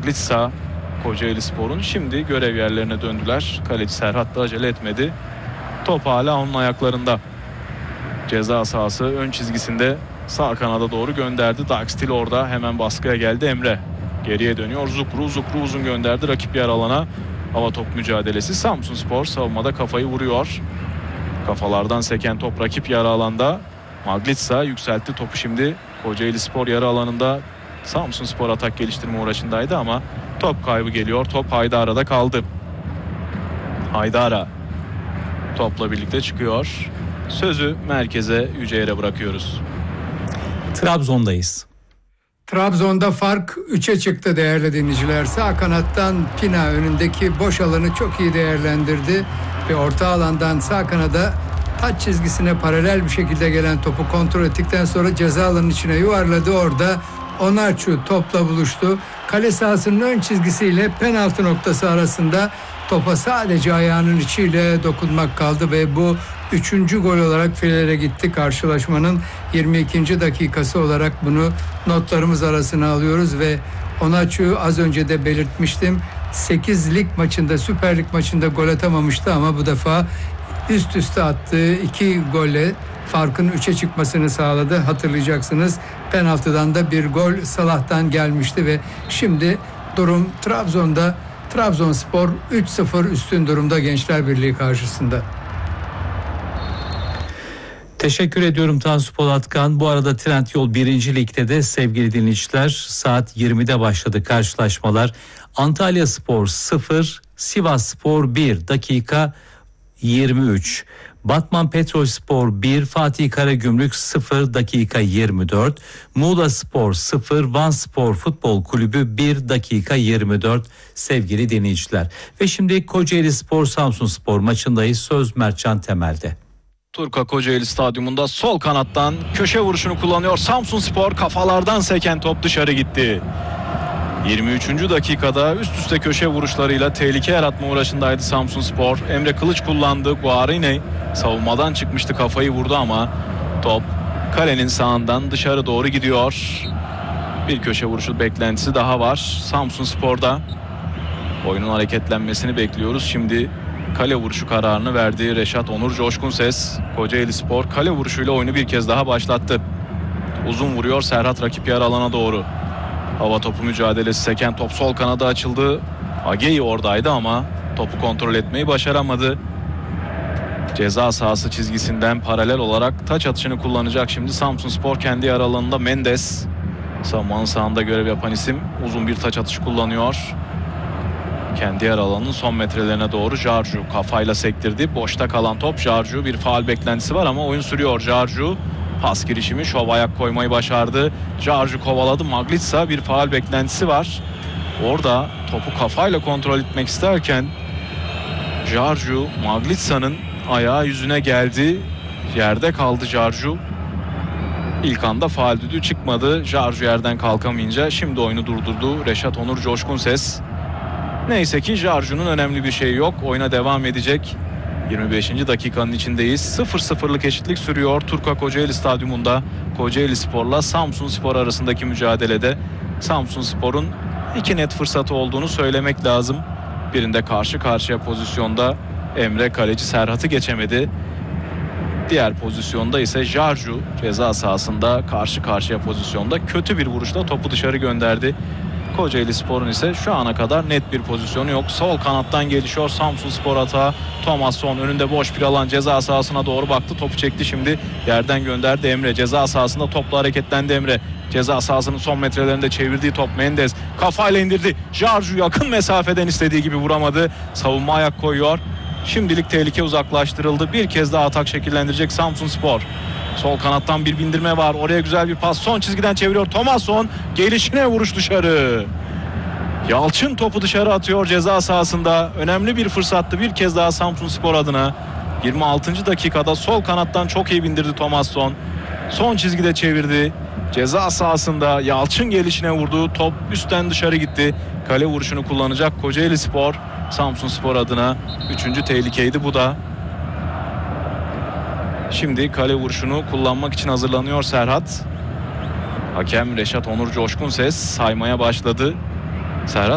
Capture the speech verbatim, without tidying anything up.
Maglitsa Kocaelispor'un. Şimdi görev yerlerine döndüler. Kaleci Serhat da acele etmedi. Top hala onun ayaklarında. Ceza sahası ön çizgisinde sağ kanada doğru gönderdi. Dagstil orada hemen baskıya geldi. Emre geriye dönüyor. Zukru Zukru uzun gönderdi rakip yer alana. Hava top mücadelesi. Samsunspor savunmada kafayı vuruyor. Kafalardan seken top rakip yarı alanda. Maglitsa yükseltti topu şimdi. Kocaelispor yarı alanında. Samsunspor atak geliştirme uğraşındaydı ama top kaybı geliyor. Top Haydara'da kaldı. Haydara topla birlikte çıkıyor. Sözü merkeze, Yüceyer'e bırakıyoruz. Trabzon'dayız. Trabzon'da fark üçe çıktı değerli dinleyiciler. Sağ kanattan Pina önündeki boş alanı çok iyi değerlendirdi ve orta alandan sağ kanada taç çizgisine paralel bir şekilde gelen topu kontrol ettikten sonra ceza alanının içine yuvarladı. Orada Onaçu topla buluştu. Kale sahasının ön çizgisiyle penaltı noktası arasında topa sadece ayağının içiyle dokunmak kaldı ve bu üçüncü gol olarak filelere gitti. Karşılaşmanın yirmi ikinci dakikası olarak bunu notlarımız arasına alıyoruz ve Onaçu az önce de belirtmiştim. sekiz lig maçında, Süper Lig maçında gol atamamıştı ama bu defa üst üste attığı iki golle farkın üçe çıkmasını sağladı. Hatırlayacaksınız penaltıdan da bir gol Salah'tan gelmişti ve şimdi durum Trabzon'da. Trabzonspor üç sıfır üstün durumda Gençler Birliği karşısında. Teşekkür ediyorum Tansu Polatkan. Bu arada Trendyol birinci Lig'de de sevgili dinleyiciler saat yirmide başladı karşılaşmalar. Antalyaspor sıfır, Sivasspor bir, dakika yirmi üç. Batman Petrolspor bir, Fatih Karagümrük sıfır, dakika yirmi dört. Muğlaspor sıfır, Vanspor Futbol Kulübü bir, dakika yirmi dört sevgili dinleyiciler. Ve şimdi Kocaelispor Samsunspor maçındayız. Söz Mertcan Temel'de. Turka Kocaeli Stadyumunda sol kanattan köşe vuruşunu kullanıyor. Samsunspor kafalardan seken top dışarı gitti. yirmi üçüncü dakikada üst üste köşe vuruşlarıyla tehlike yaratma uğraşındaydı Samsunspor. Emre Kılıç kullandı. Guarine savunmadan çıkmıştı, kafayı vurdu ama top kalenin sağından dışarı doğru gidiyor. Bir köşe vuruşu beklentisi daha var Samsunspor'da. Oyunun hareketlenmesini bekliyoruz. Şimdi kale vuruşu kararını verdi Reşat Onur Coşkunses. Kocaelispor kale vuruşuyla oyunu bir kez daha başlattı. Uzun vuruyor Serhat rakip yarı alana doğru. Hava topu mücadelesi, seken top sol kanada açıldı. Ageyi oradaydı ama topu kontrol etmeyi başaramadı. Ceza sahası çizgisinden paralel olarak taç atışını kullanacak şimdi Samsunspor kendi yarı alanında. Mendes savunmanın sağında görev yapan isim uzun bir taç atışı kullanıyor. Kendi yarı alanının son metrelerine doğru Jarju kafayla sektirdi. Boşta kalan top Jarju, bir faul beklentisi var ama oyun sürüyor. Jarju pas girişimi, şov ayak koymayı başardı. Jarju kovaladı. Maglitsa bir faul beklentisi var. Orada topu kafayla kontrol etmek isterken Jarju, Maglitsa'nın ayağı yüzüne geldi. Yerde kaldı Jarju. İlk anda faul düdüğü çıkmadı. Jarju yerden kalkamayınca şimdi oyunu durdurdu Reşat Onur Coşkunses. Neyse ki Jarju'nun önemli bir şeyi yok. Oyuna devam edecek. yirmi beşinci dakikanın içindeyiz. sıfır sıfırlık eşitlik sürüyor Turka Kocaeli Stadyumunda. Kocaelispor'la Samsunspor arasındaki mücadelede Samsunspor'un iki net fırsatı olduğunu söylemek lazım. Birinde karşı karşıya pozisyonda Emre kaleci Serhat'ı geçemedi. Diğer pozisyonda ise Jarju ceza sahasında karşı karşıya pozisyonda kötü bir vuruşla topu dışarı gönderdi. Kocaelispor'un ise şu ana kadar net bir pozisyonu yok. Sol kanattan gelişiyor Samsunspor atağı. Thomasson önünde boş bir alan, ceza sahasına doğru baktı. Topu çekti şimdi. Yerden gönderdi Emre. Ceza sahasında topla hareketlendi Emre. Ceza sahasının son metrelerinde çevirdiği top Mendes. Kafayla indirdi. Jarju yakın mesafeden istediği gibi vuramadı. Savunma ayak koyuyor. Şimdilik tehlike uzaklaştırıldı. Bir kez daha atak şekillendirecek Samsunspor. Sol kanattan bir bindirme var. Oraya güzel bir pas. Son çizgiden çeviriyor Thomasson. Gelişine vuruş dışarı. Yalçın topu dışarı atıyor ceza sahasında. Önemli bir fırsattı bir kez daha Samsunspor adına. yirmi altıncı dakikada sol kanattan çok iyi bindirdi Thomasson. Son çizgide çevirdi. Ceza sahasında Yalçın gelişine vurdu. Top üstten dışarı gitti. Kale vuruşunu kullanacak Kocaelispor. Samsunspor adına üçüncü tehlikeydi bu da. Şimdi kale vuruşunu kullanmak için hazırlanıyor Serhat. Hakem Reşat Onur Coşkunses saymaya başladı. Serhat